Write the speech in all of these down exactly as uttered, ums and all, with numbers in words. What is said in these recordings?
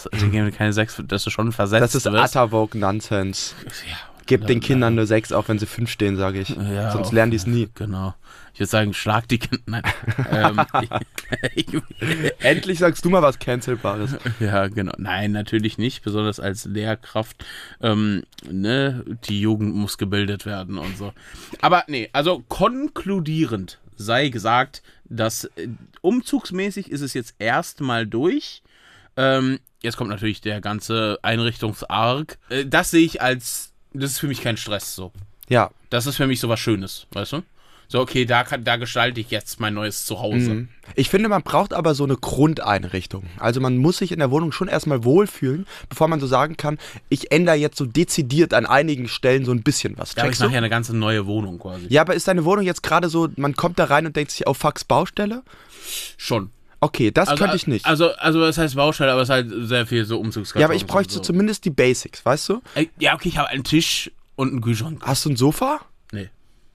das, die geben dir keine sechs, dass du schon versetzt Das ist Atterwoke-Nonsense. Ja. Gib den Kindern eine sechs, auch wenn sie fünf stehen, sage ich. Ja, Sonst lernen die es nie. Genau. Ich würde sagen, schlag die Kinder. Nein. ähm, ich, ich, Endlich sagst du mal was Cancelbares. Ja, genau. Nein, natürlich nicht. Besonders als Lehrkraft. Ähm, ne? Die Jugend muss gebildet werden und so. Aber nee, also konkludierend sei gesagt, dass äh, umzugsmäßig ist es jetzt erstmal durch. Ähm, jetzt kommt natürlich der ganze Einrichtungsarg. Äh, das sehe ich als das ist für mich kein Stress so. Ja. Das ist für mich so was Schönes, weißt du? So, okay, da, kann, da gestalte ich jetzt mein neues Zuhause. Mhm. Ich finde, man braucht aber so eine Grundeinrichtung. Also man muss sich in der Wohnung schon erstmal wohlfühlen, bevor man so sagen kann, ich ändere jetzt so dezidiert an einigen Stellen so ein bisschen was. Da habe ich nachher eine ganze neue Wohnung quasi. Ja, aber ist deine Wohnung jetzt gerade so, man kommt da rein und denkt sich, oh, Fax Baustelle? Schon. Okay, das also, könnte ich nicht. Also, also das heißt Baustelle, aber es ist halt sehr viel so Umzugskartons. Ja, aber ich bräuchte so. zumindest die Basics, weißt du? Ja, okay, ich habe einen Tisch und einen Kühlschrank. Hast du ein Sofa? Nee.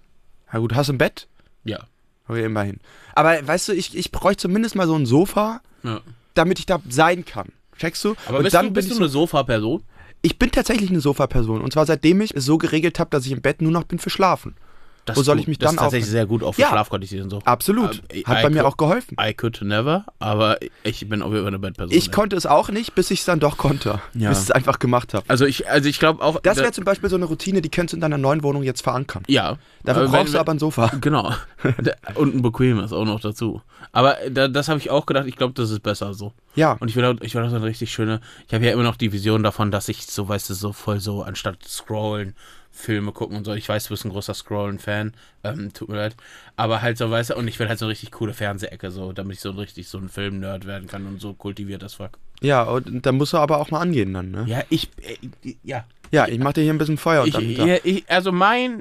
Na gut, hast du ein Bett? Ja. Okay, immerhin. Aber weißt du, ich, ich bräuchte zumindest mal so ein Sofa, ja. damit ich da sein kann. Checkst du? Aber und bist dann du, bist bin du ich so, eine Sofa-Person? Ich bin tatsächlich eine Sofa-Person. Und zwar seitdem ich es so geregelt habe, dass ich im Bett nur noch bin für Schlafen. Das Wo soll gut. ich mich das dann ist tatsächlich aufhalten? sehr gut auch für ja. Schlafqualität und so. Absolut. I, Hat I bei mir could, auch geholfen. I could never, aber ich bin auf jeden Fall eine Bettperson. Ich konnte es auch nicht, bis ich es dann doch konnte. Ja. Bis ich es einfach gemacht habe. Also ich, also ich glaube auch... Das wäre zum Beispiel so eine Routine, die könntest du in deiner neuen Wohnung jetzt verankern. Ja. Dafür aber brauchst wenn, du aber ein Sofa. Genau. Und ein bequemes auch noch dazu. Aber da, das habe ich auch gedacht, ich glaube, das ist besser so. Ja. Und ich will auch, ich will auch so eine richtig schöne... Ich habe ja immer noch die Vision davon, dass ich so, weißt du, so voll so, anstatt scrollen... Filme gucken und so. Ich weiß, du bist ein großer Scrollen-Fan. Ähm, tut mir leid. Aber halt so, weißt du, und ich will halt so eine richtig coole Fernsehecke, so, damit ich so richtig so ein Film-Nerd werden kann und so kultiviert das Fuck. Ja, und da musst du aber auch mal angehen dann, ne? Ja, ich, äh, ja. Ja, ich mach dir hier ein bisschen Feuer ich, und dann... ja, ich, also mein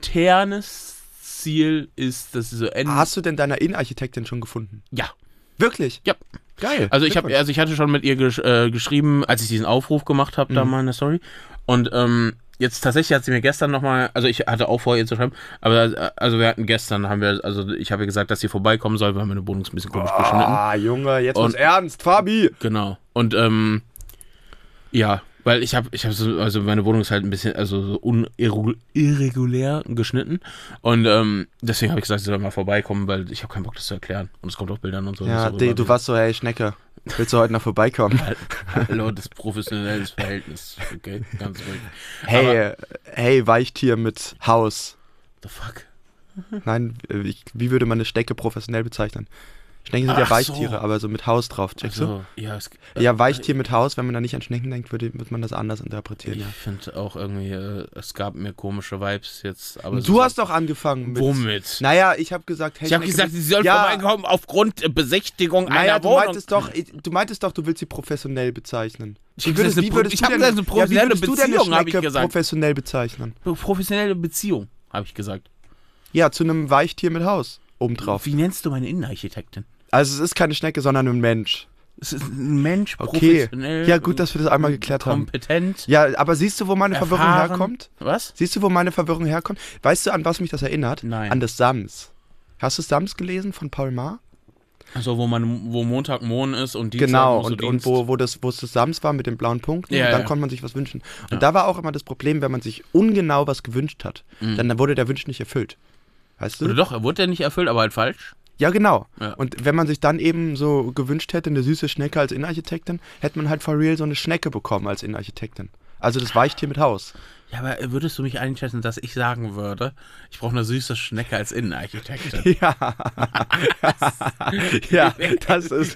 internes Ziel ist, dass so Ende... Hast du denn deine Innenarchitektin schon gefunden? Ja. Wirklich? Ja. Geil. Also ich habe, also ich hatte schon mit ihr gesch äh, geschrieben, als ich diesen Aufruf gemacht habe, mhm. da mal in der Story. Und, ähm, jetzt tatsächlich hat sie mir gestern nochmal, also ich hatte auch vor, ihr zu schreiben, aber also wir hatten gestern, haben wir, also ich habe ihr gesagt, dass sie vorbeikommen soll, weil meine Wohnung ist ein bisschen komisch oh, geschnitten. Ah, Junge, jetzt wird's ernst, Fabi! Genau. Und ähm, ja, weil ich habe, ich habe so, also meine Wohnung ist halt ein bisschen, also so unirregulär geschnitten und ähm, deswegen habe ich gesagt, sie soll mal vorbeikommen, weil ich habe keinen Bock, das zu erklären und es kommt auf Bildern und so. Ja, die, du warst so, hey Schnecke, willst du heute noch vorbeikommen? Hallo, das professionelles Verhältnis, okay, ganz ruhig. Hey, aber, hey, Weichtier mit Haus. The fuck? Nein, ich, wie würde man eine Schnecke professionell bezeichnen? Schnecken sind Ach ja Weichtiere, so. aber so mit Haus drauf, checkst du? So. Ja, es, äh, ja, Weichtier mit Haus, wenn man da nicht an Schnecken denkt, würde, wird man das anders interpretieren. Ich finde auch irgendwie, äh, es gab mir komische Vibes jetzt. Aber du hast doch angefangen mit... Womit? Naja, ich habe gesagt... Hey, ich habe gesagt, sie soll ja. vorbeikommen aufgrund Besichtigung naja, einer du Wohnung. Meintest doch, du meintest doch, du willst sie professionell bezeichnen. Ich habe gesagt, eine professionelle ja, Beziehung, habe ich gesagt. professionell bezeichnen? Professionelle Beziehung, habe ich gesagt. Ja, zu einem Weichtier mit Haus obendrauf. Wie nennst du meine Innenarchitektin? Also es ist keine Schnecke, sondern ein Mensch. Es ist ein Mensch, okay. Professionell. Ja gut, dass wir das einmal geklärt haben. Kompetent. Ja, aber siehst du, wo meine erfahren. Verwirrung herkommt? Was? Siehst du, wo meine Verwirrung herkommt? Weißt du, an was mich das erinnert? Nein. An das Sams. Hast du Sams gelesen von Paul Maar? Also wo man, wo Montag Mohn ist und Dienstag genau und, und wo, wo das, wo es das Sams war mit den blauen Punkten ja, und dann ja. konnte man sich was wünschen. Und ja. da war auch immer das Problem, wenn man sich ungenau was gewünscht hat, mhm. dann wurde der Wunsch nicht erfüllt. Weißt du? Oder doch, er wurde ja nicht erfüllt, aber halt falsch. Ja, genau. Ja. Und wenn man sich dann eben so gewünscht hätte, eine süße Schnecke als Innenarchitektin, hätte man halt for real so eine Schnecke bekommen als Innenarchitektin. Also das Weichtier mit Haus. Ja, aber würdest du mich einschätzen, dass ich sagen würde, ich brauche eine süße Schnecke als Innenarchitektin? Ja. ja, das ist...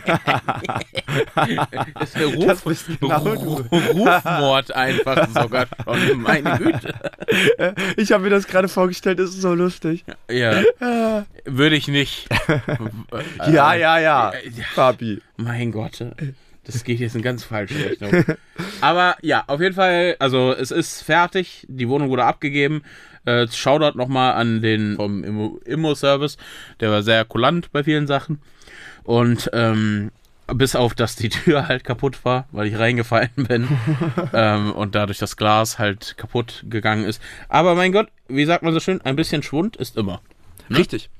das ist ein Ruf, genau Ruf, Rufmord einfach sogar schon, meine Güte. Ich habe mir das gerade vorgestellt, das ist so lustig. Ja, würde ich nicht. ja, ja, ja, Fabi. Mein Gott. Das geht jetzt in ganz falsche Richtung. Aber ja, auf jeden Fall, also es ist fertig, die Wohnung wurde abgegeben. Äh, Shoutout nochmal an den vom Immo, Immo-Service, der war sehr kulant bei vielen Sachen. Und ähm, bis auf, dass die Tür halt kaputt war, weil ich reingefallen bin ähm, und dadurch das Glas halt kaputt gegangen ist. Aber mein Gott, wie sagt man so schön, ein bisschen Schwund ist immer. Ne? Richtig.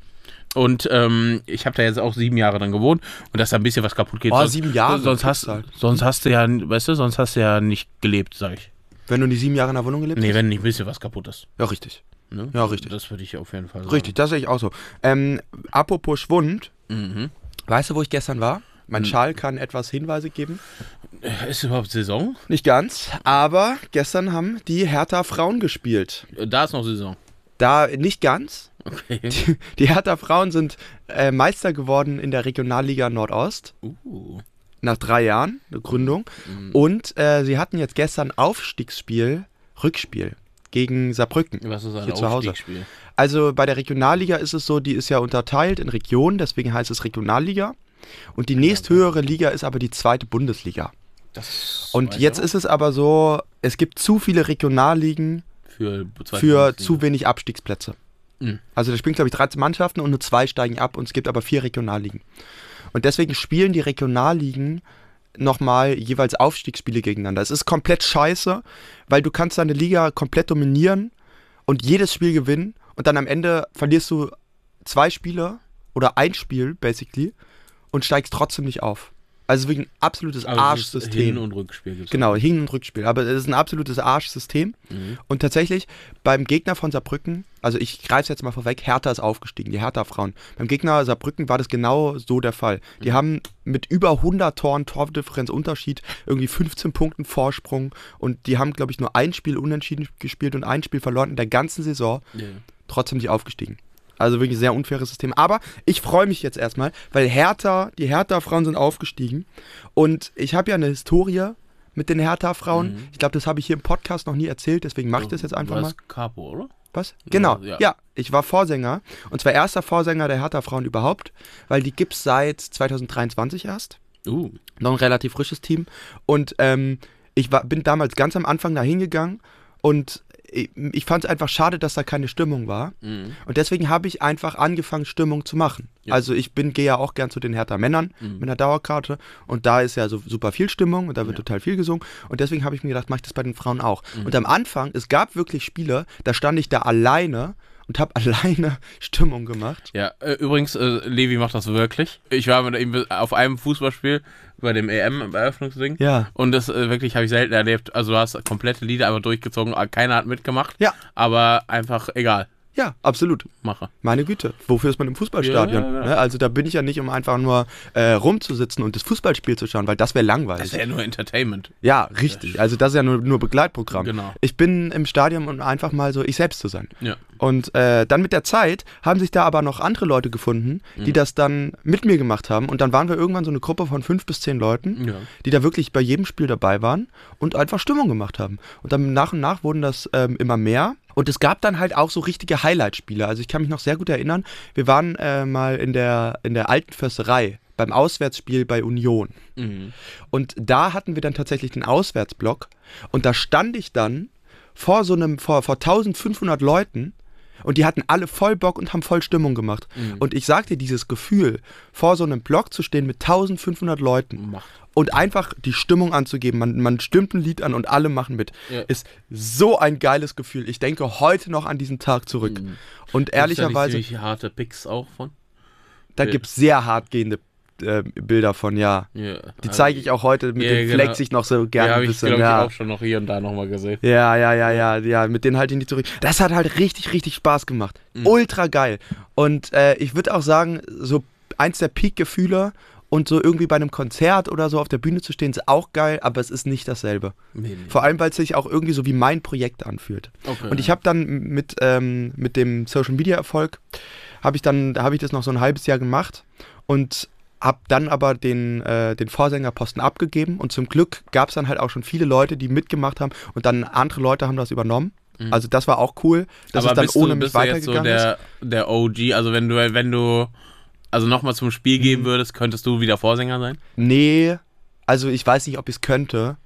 Und ähm, ich habe da jetzt auch sieben Jahre dann gewohnt und dass da ein bisschen was kaputt geht. Oh, sonst, sieben Jahre? Sonst hast, halt. sonst hast du ja, weißt du, sonst hast du ja nicht gelebt, sag ich. Wenn du die sieben Jahre in der Wohnung gelebt nee, hast? Nee, wenn nicht ein bisschen was kaputt ist. Ja, richtig. Ne? Ja, richtig. Das würde ich auf jeden Fall sagen. Richtig, das sehe ich auch so. Ähm, apropos Schwund, mhm. weißt du, wo ich gestern war? Mein Schal kann etwas Hinweise geben. Ist überhaupt Saison? Nicht ganz, aber gestern haben die Hertha Frauen gespielt. Da ist noch Saison. Da nicht ganz. Okay. Die, die Hertha Frauen sind äh, Meister geworden in der Regionalliga Nordost. Uh. Nach drei Jahren der Gründung. Mhm. Und äh, sie hatten jetzt gestern Aufstiegsspiel, Rückspiel gegen Saarbrücken. Was ist ein hier zu Hause. Aufstiegsspiel? Also bei der Regionalliga ist es so, die ist ja unterteilt in Regionen, deswegen heißt es Regionalliga. Und die nächsthöhere Liga ist aber die zweite Bundesliga. Das Und jetzt ist es aber so, es gibt zu viele Regionalligen für, für zu wenig Abstiegsplätze. Mhm. Also da spielen, glaube ich, dreizehn Mannschaften und nur zwei steigen ab und es gibt aber vier Regionalligen. Und deswegen spielen die Regionalligen nochmal jeweils Aufstiegsspiele gegeneinander. Es ist komplett scheiße, weil du kannst deine Liga komplett dominieren und jedes Spiel gewinnen und dann am Ende verlierst du zwei Spiele oder ein Spiel, basically, und steigst trotzdem nicht auf. Also wirklich ein absolutes also Arschsystem. Hin- und Rückspiel gibt's Genau, Hin- und Rückspiel. Aber es ist ein absolutes Arschsystem. Mhm. Und tatsächlich, beim Gegner von Saarbrücken, also ich greife es jetzt mal vorweg, Hertha ist aufgestiegen, die Hertha-Frauen. Beim Gegner Saarbrücken war das genau so der Fall. Die mhm. haben mit über hundert Toren, Tordifferenz Unterschied, irgendwie fünfzehn Punkten Vorsprung und die haben, glaube ich, nur ein Spiel unentschieden gespielt und ein Spiel verloren in der ganzen Saison. Yeah. Trotzdem nicht aufgestiegen. Also wirklich ein sehr unfaires System. Aber ich freue mich jetzt erstmal, weil Hertha, die Hertha-Frauen sind aufgestiegen. Und ich habe ja eine Historie mit den Hertha-Frauen. Mhm. Ich glaube, das habe ich hier im Podcast noch nie erzählt, deswegen mache ich das jetzt einfach mal. Du warst Capo, oder? Was? Genau, ja. ja. Ich war Vorsänger. Und zwar erster Vorsänger der Hertha-Frauen überhaupt, weil die gibt es seit zwanzig dreiundzwanzig erst. Uh. Noch ein relativ frisches Team. Und ähm, ich war, bin damals ganz am Anfang da hingegangen und ich fand es einfach schade, dass da keine Stimmung war. Mhm. Und deswegen habe ich einfach angefangen, Stimmung zu machen. Ja. Also ich bin gehe ja auch gern zu den Hertha-Männern mhm. mit einer Dauerkarte. Und da ist ja so super viel Stimmung und da wird ja. total viel gesungen. Und deswegen habe ich mir gedacht, mache ich das bei den Frauen auch. Mhm. Und am Anfang, es gab wirklich Spiele, da stand ich da alleine und habe alleine Stimmung gemacht. Ja, äh, übrigens, äh, Levi macht das wirklich. Ich war mit ihm auf einem Fußballspiel bei dem E M-Eröffnungsding. Ja. Und das äh, wirklich habe ich selten erlebt. Also du hast komplette Lieder einfach durchgezogen, keiner hat mitgemacht. Ja. Aber einfach egal. Ja, absolut. Mache. Meine Güte, wofür ist man im Fußballstadion? Ja, ja, ja. Also da bin ich ja nicht, um einfach nur äh, rumzusitzen und das Fußballspiel zu schauen, weil das wäre langweilig. Das wäre ja nur Entertainment. Ja, richtig. Also das ist ja nur, nur Begleitprogramm. Genau. Ich bin im Stadion, um einfach mal so ich selbst zu sein. Ja. Und äh, dann mit der Zeit haben sich da aber noch andere Leute gefunden, die mhm. das dann mit mir gemacht haben. Und dann waren wir irgendwann so eine Gruppe von fünf bis zehn Leuten, ja. die da wirklich bei jedem Spiel dabei waren und einfach Stimmung gemacht haben. Und dann nach und nach wurden das ähm, immer mehr. Und es gab dann halt auch so richtige Highlight-Spiele. Also ich kann mich noch sehr gut erinnern, wir waren äh, mal in der, in der alten Försterei beim Auswärtsspiel bei Union. Mhm. Und da hatten wir dann tatsächlich den Auswärtsblock. Und da stand ich dann vor so einem, vor, vor eintausendfünfhundert Leuten und die hatten alle voll Bock und haben voll Stimmung gemacht. Mhm. Und ich sag dir, dieses Gefühl, vor so einem Block zu stehen mit eintausendfünfhundert Leuten Macht. und einfach die Stimmung anzugeben, man, man stimmt ein Lied an und alle machen mit, ja. ist so ein geiles Gefühl. Ich denke heute noch an diesen Tag zurück. Mhm. Und ehrlicherweise... Gibt es da nicht harte Pics auch von? Da gibt es sehr hart gehende äh, Bilder von, ja. ja die zeige ich auch heute, mit ja, dem genau. flex ich noch so gerne ja, ein bisschen. Ich glaube, ja, ich auch schon noch hier und da nochmal gesehen. Ja, ja, ja, ja, ja, mit denen halte ich nicht zurück. Das hat halt richtig, richtig Spaß gemacht. Mhm. Ultra geil. Und äh, ich würde auch sagen, so eins der Peak-Gefühle und so irgendwie bei einem Konzert oder so auf der Bühne zu stehen, ist auch geil, aber es ist nicht dasselbe. Nee, nee. Vor allem, weil es sich auch irgendwie so wie mein Projekt anfühlt. Okay, und ich habe dann mit, ähm, mit dem Social-Media-Erfolg, habe ich dann, da habe ich das noch so ein halbes Jahr gemacht und habe dann aber den, äh, den Vorsängerposten abgegeben und zum Glück gab es dann halt auch schon viele Leute, die mitgemacht haben und dann andere Leute haben das übernommen. Mhm. Also das war auch cool, dass aber es dann ohne du, mich weitergegangen so der, ist. Der O G, also wenn du, wenn du also nochmal zum Spiel gehen mhm. würdest, könntest du wieder Vorsänger sein? Nee, also ich weiß nicht, ob ich es könnte,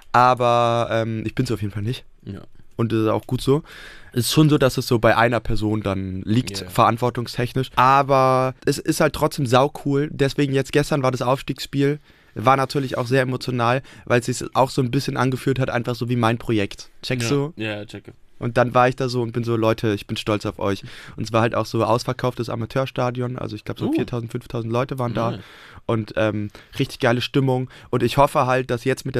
aber ähm, ich bin es auf jeden Fall nicht. Ja. Und das ist auch gut so. Es ist schon so, dass es so bei einer Person dann liegt, yeah. verantwortungstechnisch. Aber es ist halt trotzdem sau cool. Deswegen jetzt gestern war das Aufstiegsspiel. War natürlich auch sehr emotional, weil es sich auch so ein bisschen angeführt hat, einfach so wie mein Projekt. Checkst ja. du? Ja, checke. Und dann war ich da so und bin so, Leute, ich bin stolz auf euch. Und es war halt auch so ausverkauftes Amateurstadion, also ich glaube so uh. viertausend, fünftausend Leute waren da. Ja. Und ähm, richtig geile Stimmung. Und ich hoffe halt, dass jetzt mit der